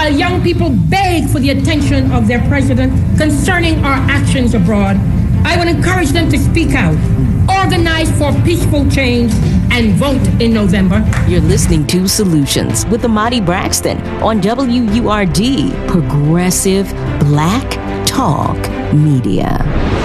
while young people beg for the attention of their president concerning our actions abroad, I would encourage them to speak out, organize for peaceful change, and vote in November. You're listening to Solutions with Amadi Braxton on WURD, Progressive Black Talk Media.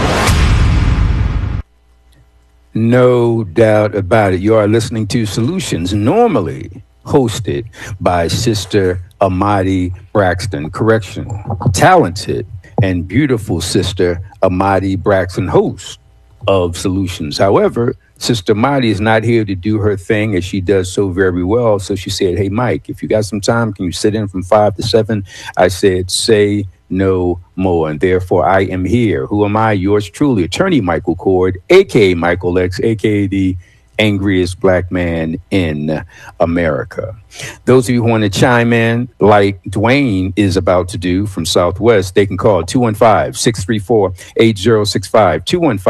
No doubt about it. You are listening to Solutions, normally hosted by Sister Amadi Braxton. Correction, talented and beautiful Sister Amadi Braxton, host of Solutions. However, Sister Amadi is not here to do her thing as she does so very well. So she said, hey, Mike, if you got some time, can you sit in from 5 to 7? I said, say no more. And therefore, I am here. Who am I? Yours truly, Attorney Michael Cord, a.k.a. Michael X, a.k.a. the angriest black man in America. Those of you who want to chime in, like Dwayne is about to do from Southwest, they can call 215-634-8065,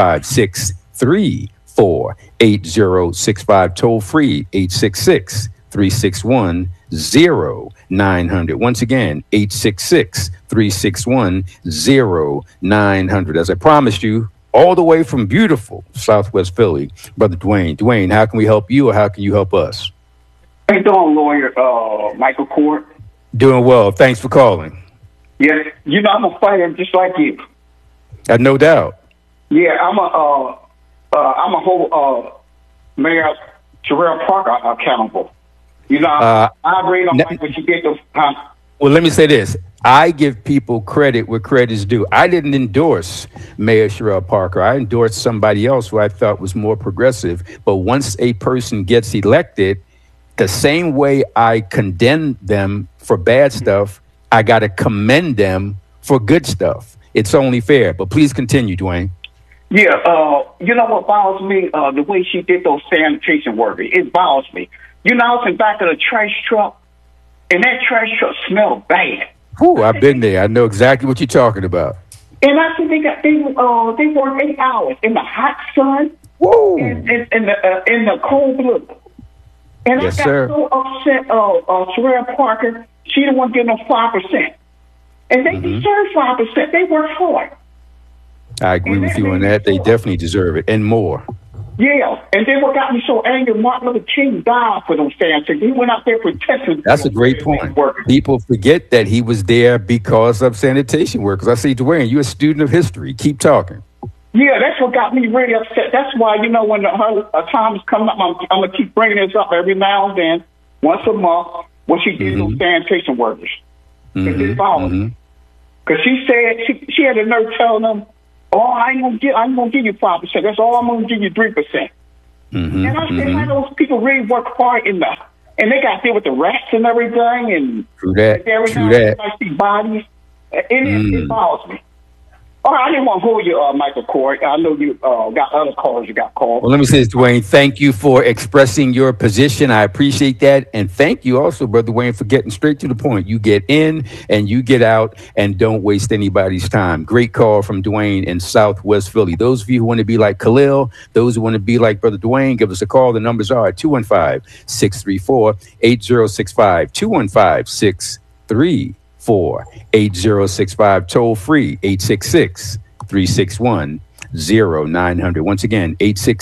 215-634-8065, toll free, 866-361-0900. Once again, 866-361-0900. As I promised you, all the way from beautiful Southwest Philly, Brother Dwayne. Dwayne, how can we help you, or how can you help us? How you doing, lawyer Michael Cord? Doing well. Thanks for calling. Yes, you know I'm a fighter just like you. No doubt. Yeah, I'm a whole Mayor Sherelle Parker accountable. You know, I really don't like what you get those. Well, let me say this. I give people credit where credit is due. I didn't endorse Mayor Sherelle Parker. I endorsed somebody else who I thought was more progressive. But once a person gets elected, the same way I condemn them for bad stuff, I got to commend them for good stuff. It's only fair. But please continue, Dwayne. Yeah, you know what bothers me? The way she did those sanitation workers. It bothers me. You know, I was in back of the trash truck, and that trash truck smelled bad. Ooh, I've been there. I know exactly what you're talking about. And I said they work 8 hours in the hot sun. Whoa. In the cold blue. And yes, I got sir. so upset. Sherelle Parker, she didn't want to give them 5%, and they deserve 5%. They work hard. I agree with you on that. They definitely deserve it, and more. Yeah, and then what got me so angry, Martin Luther King died for those fans. He went out there protecting. That's a great point. People forget that he was there because of sanitation workers. I see, Dwayne, you're a student of history. Keep talking. Yeah, that's what got me really upset. That's why, you know, when her time is coming up, I'm going to keep bringing this up every now and then, once a month, when she did those sanitation workers. Because she said, she had the nerve telling them, oh, I ain't gonna give you 5%. That's all I'm gonna give you 3%. And I said, how those people really work hard and they got to deal with the rats and everything, and True that. I see bodies. It bothers me. All right, I didn't want to hold you, Michael Cord. I know you got other callers you got called. Well, let me say this, Dwayne. Thank you for expressing your position. I appreciate that. And thank you also, Brother Dwayne, for getting straight to the point. You get in and you get out and don't waste anybody's time. Great call from Dwayne in Southwest Philly. Those of you who want to be like Khalil, those who want to be like Brother Dwayne, give us a call. The numbers are 215-634-8065, 215-634-8065, toll free, 866-361-0900. Once again,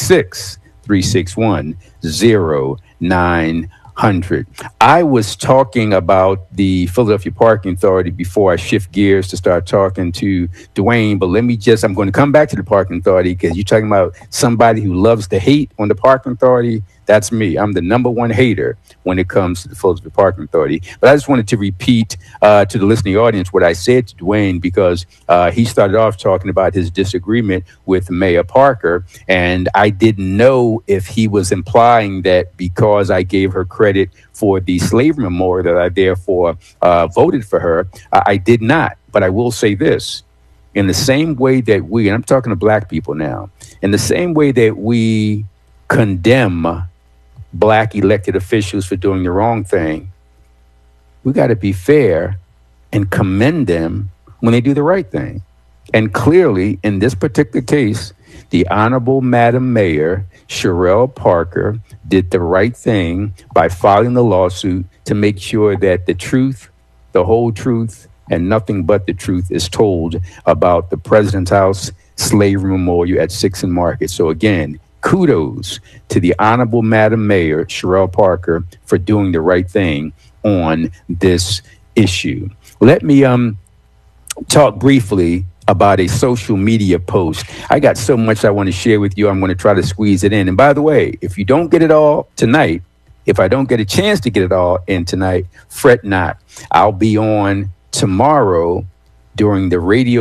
866-361-0900. I was talking about the Philadelphia Parking Authority before I shift gears to start talking to Dwayne, but I'm going to come back to the Parking Authority because you're talking about somebody who loves to hate on the Parking Authority. That's me. I'm the number one hater when it comes to the Philadelphia Parking Authority. But I just wanted to repeat to the listening audience what I said to Dwayne, because he started off talking about his disagreement with Mayor Parker. And I didn't know if he was implying that because I gave her credit for the slavery memorial that I therefore voted for her. I did not. But I will say this. In the same way that and I'm talking to black people now, in the same way that we condemn black elected officials for doing the wrong thing, we got to be fair and commend them when they do the right thing. And clearly, in this particular case, the Honorable Madam Mayor, Sherelle Parker, did the right thing by filing the lawsuit to make sure that the truth, the whole truth, and nothing but the truth is told about the President's House Slavery Memorial at 6th and Market. So again, kudos to the Honorable Madam Mayor, Sherelle Parker, for doing the right thing on this issue. Let me talk briefly about a social media post. I got so much I want to share with you. I'm going to try to squeeze it in. And by the way, if you don't get it all tonight, if I don't get a chance to get it all in tonight, fret not. I'll be on tomorrow doing the radio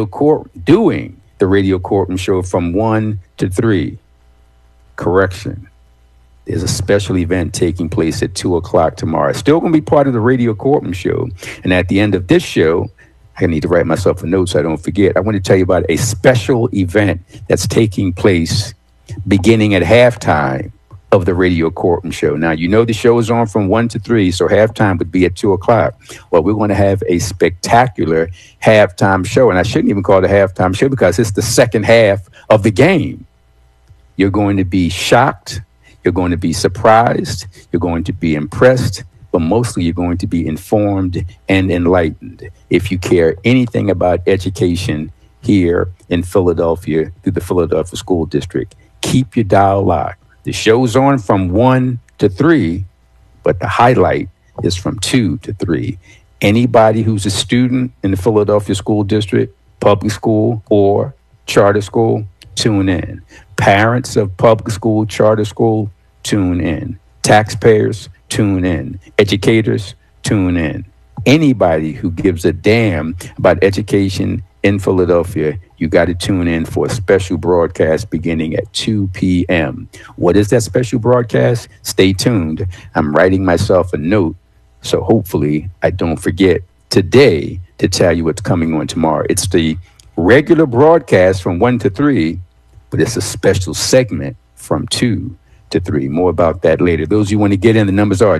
courtroom show from 1 to 3. Correction. There's a special event taking place at 2 o'clock tomorrow. It's still going to be part of the radio courtroom show. And at the end of this show, I need to write myself a note so I don't forget. I want to tell you about a special event that's taking place beginning at halftime of the radio courtroom show. Now, you know the show is on from 1 to 3, so halftime would be at 2 o'clock. Well, we're going to have a spectacular halftime show, and I shouldn't even call it a halftime show because it's the second half of the game. You're going to be shocked. You're going to be surprised. You're going to be impressed. But mostly you're going to be informed and enlightened. If you care anything about education here in Philadelphia through the Philadelphia School District, keep your dial locked. The show's on from 1 to 3, but the highlight is from 2 to 3. Anybody who's a student in the Philadelphia School District, public school or charter school, tune in. Parents of public school, charter school, tune in. Taxpayers, tune in. Educators, tune in. Anybody who gives a damn about education in Philadelphia, you got to tune in for a special broadcast beginning at 2 p.m. What is that special broadcast? Stay tuned. I'm writing myself a note, so hopefully I don't forget today to tell you what's coming on tomorrow. It's the regular broadcast from 1 to 3, but it's a special segment from 2 to 3. More about that later. Those you want to get in, the numbers are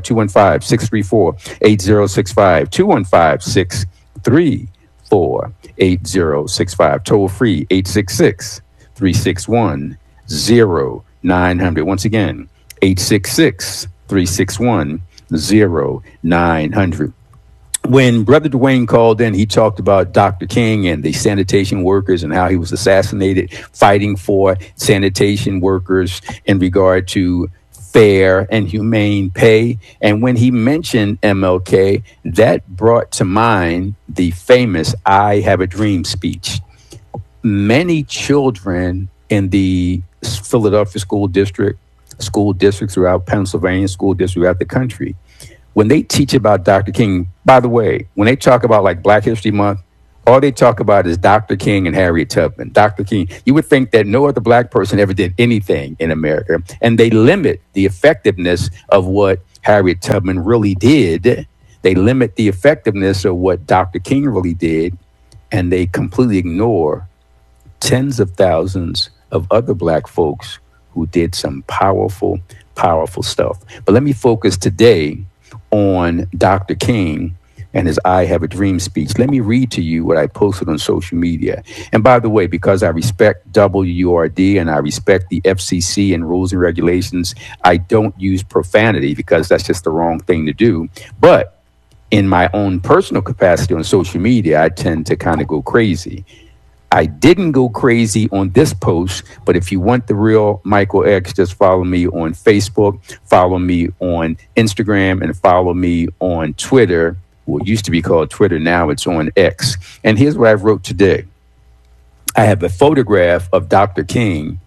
215-634-8065, 215-634-8065, toll free 866-361-0900. Once again, 866-361-0900. When Brother Dwayne called in, he talked about Dr. King and the sanitation workers and how he was assassinated fighting for sanitation workers in regard to fair and humane pay. And when he mentioned MLK, that brought to mind the famous I Have a Dream speech. Many children in the Philadelphia school districts throughout Pennsylvania, school districts throughout the country, when they teach about Dr. King, by the way, when they talk about like Black History Month, all they talk about is Dr. King and Harriet Tubman. Dr. King, you would think that no other Black person ever did anything in America, and they limit the effectiveness of what Harriet Tubman really did. They limit the effectiveness of what Dr. King really did, and they completely ignore tens of thousands of other Black folks who did some powerful, powerful stuff. But let me focus today on Dr. King and his I Have a Dream speech. Let me read to you what I posted on social media. And by the way, because I respect WURD and I respect the FCC and rules and regulations, I don't use profanity because that's just the wrong thing to do. But in my own personal capacity on social media, I tend to kind of go crazy. I didn't go crazy on this post, but if you want the real Michael X, just follow me on Facebook, follow me on Instagram, and follow me on Twitter. Well, it used to be called Twitter, now it's on X. And here's what I wrote today. I have a photograph of Dr. King,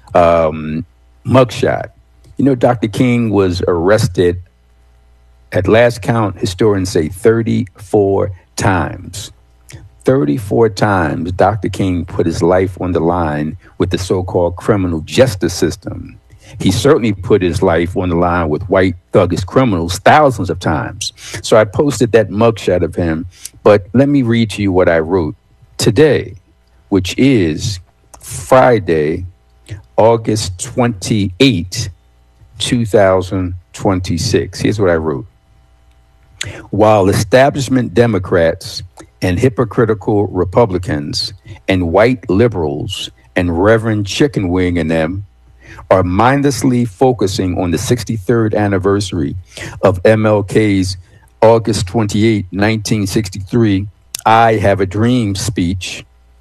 mugshot. You know, Dr. King was arrested, at last count, historians say 34 times. 34 times Dr. King put his life on the line with the so-called criminal justice system. He certainly put his life on the line with white thuggish criminals thousands of times. So I posted that mugshot of him. But let me read to you what I wrote today, which is Friday, August 28, 2026. Here's what I wrote. While establishment Democrats and hypocritical Republicans and white liberals and Reverend Chicken Wing and them are mindlessly focusing on the 63rd anniversary of MLK's August 28, 1963, I Have a Dream speech.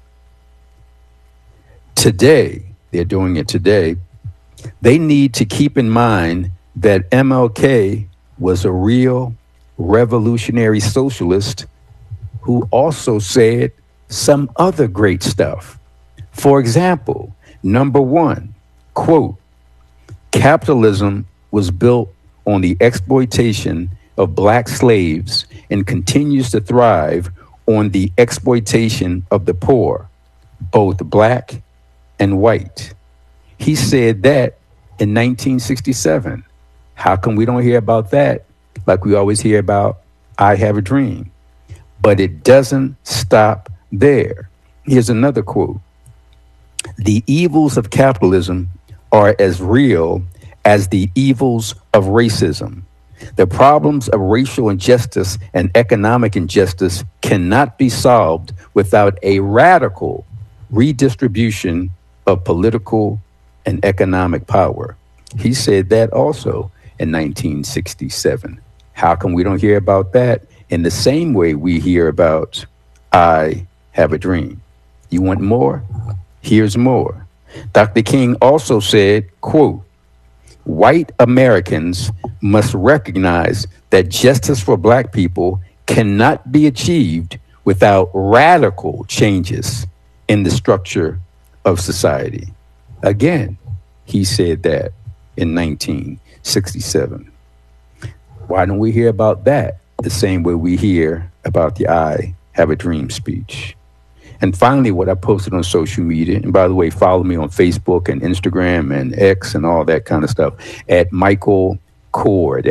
Today, they're doing it today, they need to keep in mind that MLK was a real revolutionary socialist who also said some other great stuff. For example, number one, quote, capitalism was built on the exploitation of black slaves and continues to thrive on the exploitation of the poor, both black and white. He said that in 1967. How come we don't hear about that like we always hear about I Have a Dream? But it doesn't stop there. Here's another quote. The evils of capitalism are as real as the evils of racism. The problems of racial injustice and economic injustice cannot be solved without a radical redistribution of political and economic power. He said that also in 1967. How come we don't hear about that in the same way we hear about I Have a Dream? You want more? Here's more. Dr. King also said, quote, white Americans must recognize that justice for black people cannot be achieved without radical changes in the structure of society. Again, he said that in 1967. Why don't we hear about that the same way we hear about the I Have a Dream speech? And finally, what I posted on social media, and by the way, follow me on Facebook and Instagram and X and all that kind of stuff at Michael Coard,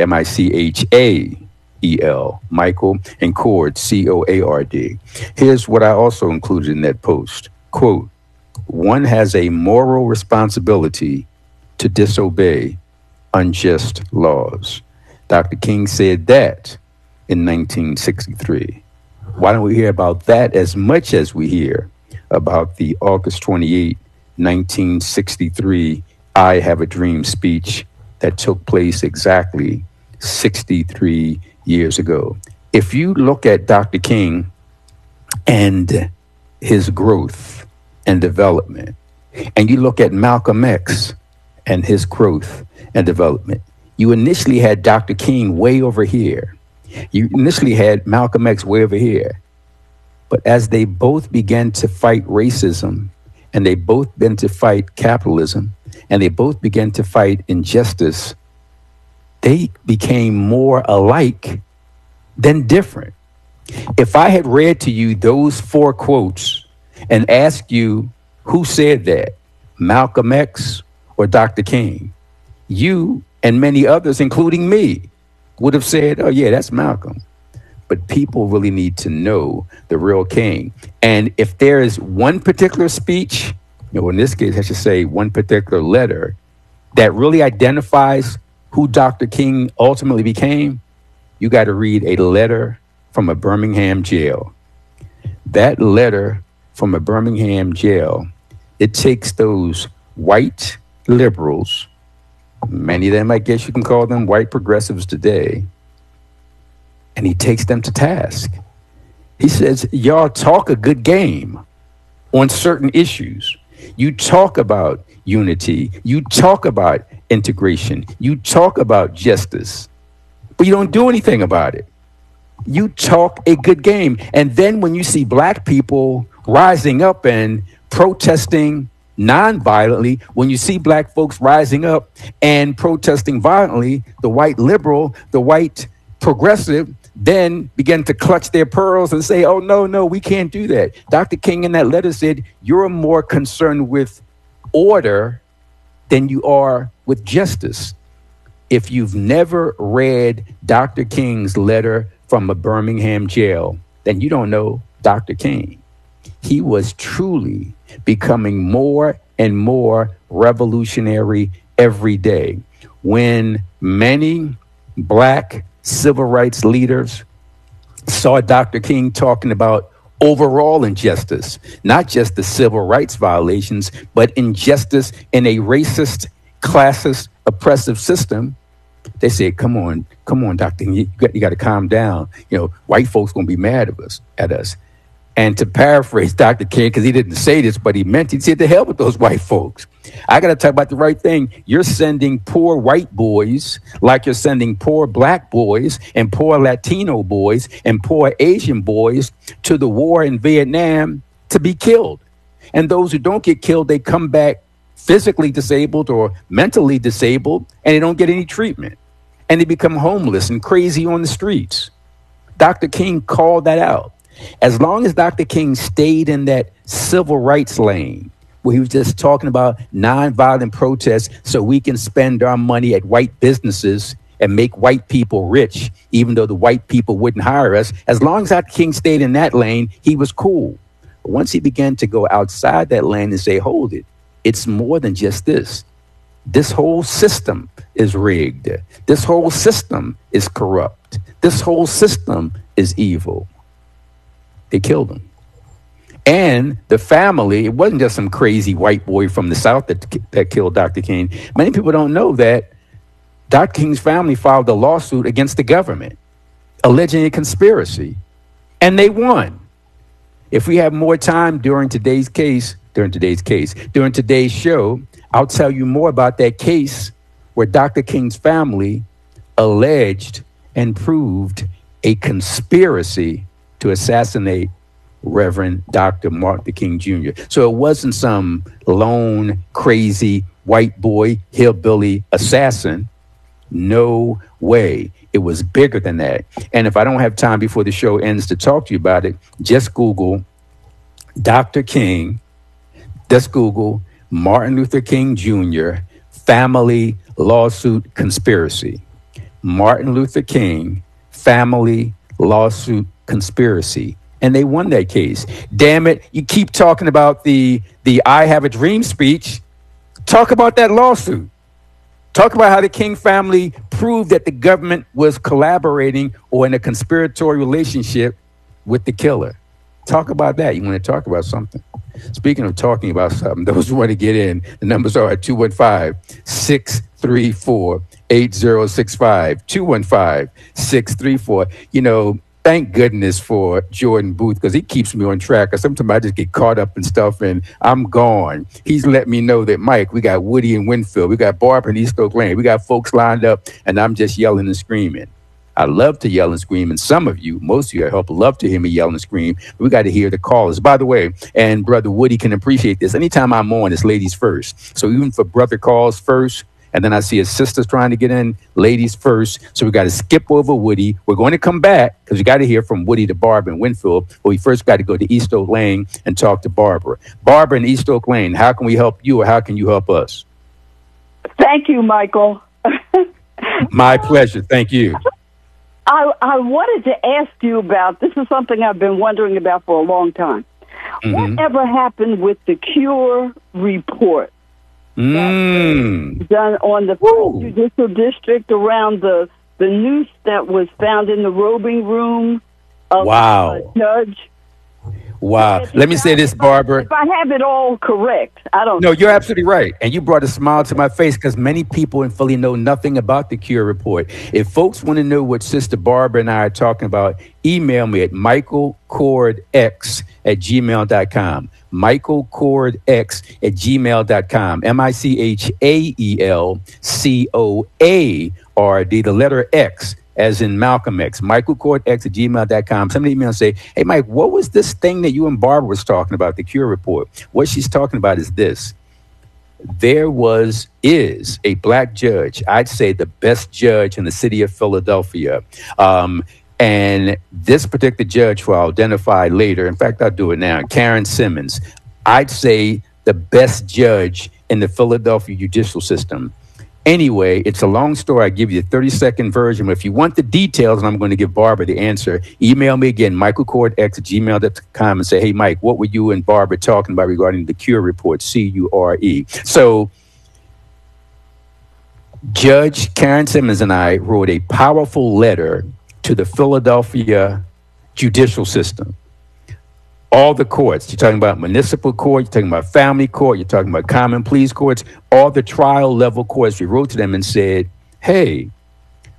Michael, Michael, and Coard, Coard. Here's what I also included in that post. Quote, one has a moral responsibility to disobey unjust laws. Dr. King said that in 1963. Why don't we hear about that as much as we hear about the August 28, 1963 I Have a Dream speech that took place exactly 63 years ago? If you look at Dr. King and his growth and development, and you look at Malcolm X and his growth and development, you initially had Dr. King way over here. You initially had Malcolm X way over here. But as they both began to fight racism, and they both began to fight capitalism, and they both began to fight injustice, they became more alike than different. If I had read to you those four quotes and asked you who said that, Malcolm X or Dr. King, you and many others, including me, would have said, oh yeah, that's Malcolm. But people really need to know the real King. And if there is one particular speech, in this case, I should say one particular letter that really identifies who Dr. King ultimately became, you got to read a letter from a Birmingham jail. That letter from a Birmingham jail, it takes those white liberals, many of them, I guess you can call them white progressives today, and he takes them to task. He says, y'all talk a good game on certain issues. You talk about unity. You talk about integration. You talk about justice, but you don't do anything about it. You talk a good game. And then when you see black people rising up and protesting non-violently, when you see black folks rising up and protesting violently, the white liberal, the white progressive then began to clutch their pearls and say, oh, no, we can't do that. Dr. King in that letter said, you're more concerned with order than you are with justice. If you've never read Dr. King's letter from a Birmingham jail, then you don't know Dr. King. He was truly becoming more and more revolutionary every day. When many black civil rights leaders saw Dr. King talking about overall injustice, not just the civil rights violations, but injustice in a racist, classist, oppressive system, They said, come on, doctor, you got to calm down. You know, white folks going to be mad at us. And to paraphrase Dr. King, because he didn't say this, but he meant, he said, to hell with those white folks. I got to talk about the right thing. You're sending poor white boys like you're sending poor black boys and poor Latino boys and poor Asian boys to the war in Vietnam to be killed. And those who don't get killed, they come back physically disabled or mentally disabled, and they don't get any treatment. And they become homeless and crazy on the streets. Dr. King called that out. As long as Dr. King stayed in that civil rights lane, where he was just talking about nonviolent protests so we can spend our money at white businesses and make white people rich, even though the white people wouldn't hire us, as long as Dr. King stayed in that lane, he was cool. But once he began to go outside that lane and say, hold it, it's more than just this. This whole system is rigged. This whole system is corrupt. This whole system is evil. They killed him. And the family, it wasn't just some crazy white boy from the South that killed Dr. King. Many people don't know that Dr. King's family filed a lawsuit against the government, alleging a conspiracy. And they won. If we have more time during today's show, I'll tell you more about that case where Dr. King's family alleged and proved a conspiracy to assassinate Reverend Dr. Martin Luther King Jr. So it wasn't some lone, crazy, white boy, hillbilly assassin. No way. It was bigger than that. And if I don't have time before the show ends to talk to you about it, just Google Dr. King. Just Google Martin Luther King Jr. family lawsuit conspiracy. Martin Luther King family lawsuit conspiracy. And they won that case. Damn it. You keep talking about the I Have a Dream speech. Talk about that lawsuit. Talk about how the King family proved that the government was collaborating or in a conspiratorial relationship with the killer. Talk about that. You want to talk about something. Speaking of talking about something, those who want to get in, the numbers are at 215-634-8065. 215-634. You know, thank goodness for Jordan Booth, because he keeps me on track. Because sometimes I just get caught up in stuff and I'm gone. He's let me know that, Mike, we got Woody in Winfield. We got Barbara in East Oak Lane. We got folks lined up, and I'm just yelling and screaming. I love to yell and scream, and some of you, most of you, I hope, love to hear me yell and scream. We got to hear the callers. By the way, and Brother Woody can appreciate this. Anytime I'm on, it's ladies first. So even for brother calls first, and then I see his sisters trying to get in, ladies first. So we got to skip over Woody. We're going to come back because we got to hear from Woody to Barbara in Winfield. But we first got to go to East Oak Lane and talk to Barbara. Barbara in East Oak Lane, how can we help you, or how can you help us? Thank you, Michael. My pleasure. Thank you. I wanted to ask you about, this is something I've been wondering about for a long time. Mm-hmm. Whatever happened with the Cure report done on the judicial district around the noose that was found in the robing room of the judge? Wow. Let me say this, Barbara. If I have it all correct, I don't know. No, you're absolutely right. And you brought a smile to my face, because many people in Philly know nothing about the Cure report. If folks want to know what Sister Barbara and I are talking about, email me at michaelcordx@gmail.com. michaelcordx@gmail.com. MichaelCoard, the letter X, as in Malcolm X. michaelcordx@gmail.com. Somebody email and say, hey, Mike, what was this thing that you and Barbara was talking about, the Cure report? What she's talking about is this. There is a black judge, I'd say the best judge in the city of Philadelphia. And this particular judge, who I'll identify later, in fact, I'll do it now, Karen Simmons, I'd say the best judge in the Philadelphia judicial system. Anyway, it's a long story. I give you the 30-second version. But if you want the details, and I'm going to give Barbara the answer, email me again, michaelcordx@gmail.com, and say, hey, Mike, what were you and Barbara talking about regarding the Cure report, CURE? So Judge Karen Simmons and I wrote a powerful letter to the Philadelphia judicial system. All the courts, you're talking about municipal court, you're talking about family court, you're talking about common pleas courts, all the trial level courts, we wrote to them and said, hey,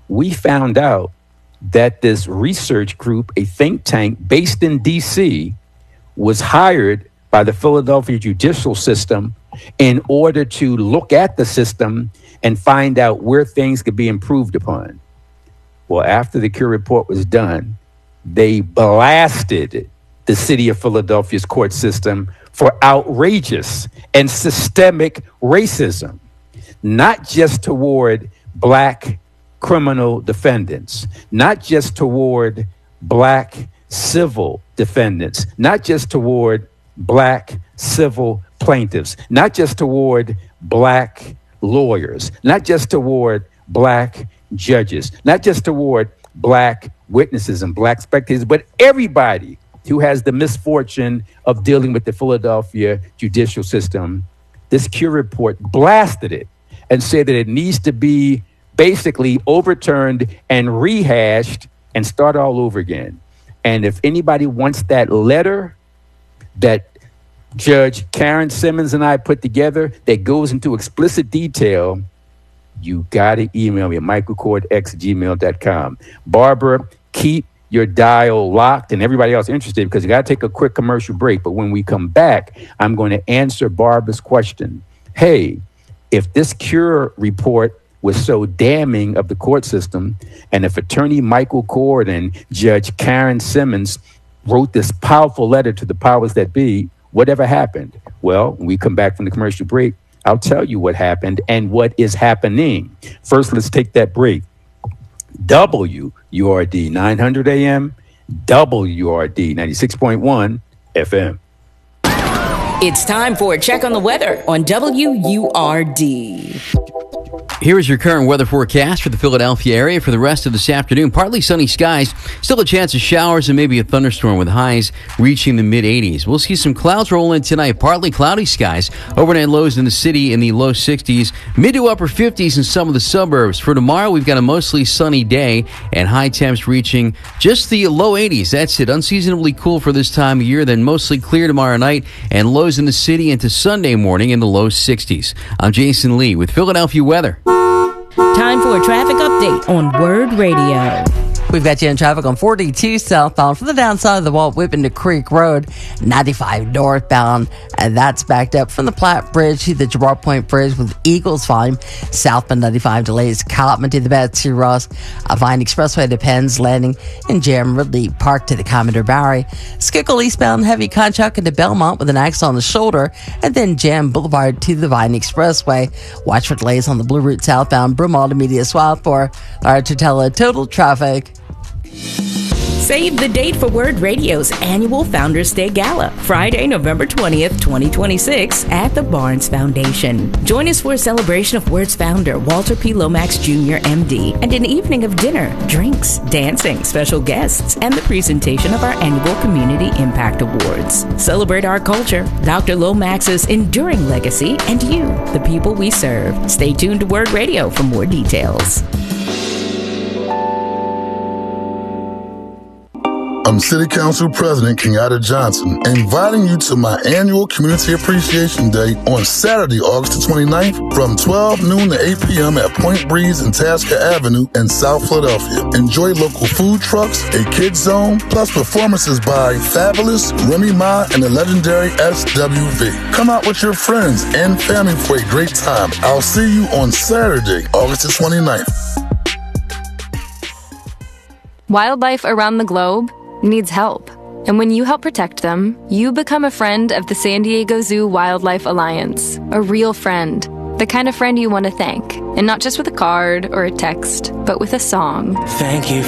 we found out that this research group, a think tank based in D.C., was hired by the Philadelphia judicial system in order to look at the system and find out where things could be improved upon. Well, after the Cure report was done, they blasted the city of Philadelphia's court system for outrageous and systemic racism, not just toward Black criminal defendants, not just toward Black civil defendants, not just toward Black civil plaintiffs, not just toward Black lawyers, not just toward Black judges, not just toward Black witnesses and Black spectators, but everybody who has the misfortune of dealing with the Philadelphia judicial system. This Cure report blasted it and said that it needs to be basically overturned and rehashed and start all over again. And if anybody wants that letter that Judge Karen Simmons and I put together that goes into explicit detail, you got to email me at michaelkordx@gmail.com. Barbara, keep your dial locked, and everybody else interested, because you got to take a quick commercial break. But when we come back, I'm going to answer Barbara's question. Hey, if this Cure report was so damning of the court system, and if attorney Michael Kord and Judge Karen Simmons wrote this powerful letter to the powers that be, whatever happened? Well, when we come back from the commercial break, I'll tell you what happened and what is happening. First, let's take that break. WURD 900 AM, WURD 96.1 FM. It's time for a check on the weather on WURD. Here is your current weather forecast for the Philadelphia area for the rest of this afternoon. Partly sunny skies, still a chance of showers and maybe a thunderstorm with highs reaching the mid-80s. We'll see some clouds roll in tonight, partly cloudy skies. Overnight lows in the city in the low 60s, mid to upper 50s in some of the suburbs. For tomorrow, we've got a mostly sunny day and high temps reaching just the low 80s. That's it, unseasonably cool for this time of year, then mostly clear tomorrow night and lows in the city into Sunday morning in the low 60s. I'm Jason Lee with Philadelphia Weather. Time for a traffic update on Word Radio. We've got you in traffic on 42 southbound from the downside of the Walt Whitman to Creek Road, 95 northbound, and that's backed up from the Platte Bridge to the Girard Point Bridge with Eagles volume. Southbound 95 delays Cottman to the Betsy Ross, Vine Expressway to Penn's Landing, and Jam Ridley Park to the Commodore Barry. Schuylkill eastbound heavy Conchuck into Belmont with an axle on the shoulder, and then Jam Boulevard to the Vine Expressway. Watch for delays on the Blue Route southbound Broomall to Media Swap for our Tutela Total Traffic. Save the date for Word Radio's annual Founders Day Gala, Friday, November 20th, 2026, at the Barnes Foundation. Join us for a celebration of Word's founder, Walter P. Lomax Jr., MD, and an evening of dinner, drinks, dancing, special guests, and the presentation of our annual Community Impact Awards. Celebrate our culture, Dr. Lomax's enduring legacy, and you, the people we serve. Stay tuned to Word Radio for more details. I'm City Council President Kenyatta Johnson, inviting you to my annual Community Appreciation Day on Saturday, August the 29th from 12 noon to 8 p.m. at Point Breeze and Tasker Avenue in South Philadelphia. Enjoy local food trucks, a kids zone, plus performances by Fabulous, Remy Ma, and the legendary SWV. Come out with your friends and family for a great time. I'll see you on Saturday, August the 29th. Wildlife around the globe needs help. And when you help protect them, you become a friend of the San Diego Zoo Wildlife Alliance. A real friend. The kind of friend you want to thank. And not just with a card or a text, but with a song. Thank you